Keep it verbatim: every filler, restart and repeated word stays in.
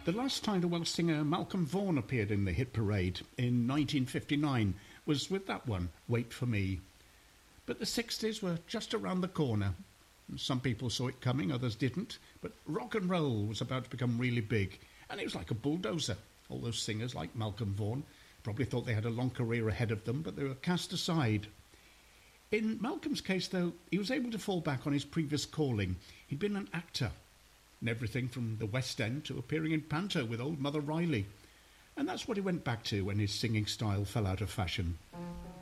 The last time the Welsh singer Malcolm Vaughan appeared in the hit parade in nineteen fifty-nine was with that one, Wait For Me. But the sixties were just around the corner. Some people saw it coming, others didn't, but rock and roll was about to become really big, and it was like a bulldozer. All those singers like Malcolm Vaughan probably thought they had a long career ahead of them, but they were cast aside. In Malcolm's case, though, he was able to fall back on his previous calling. He'd been an actor, and everything from the West End to appearing in Panto with old Mother Riley. And that's what he went back to when his singing style fell out of fashion.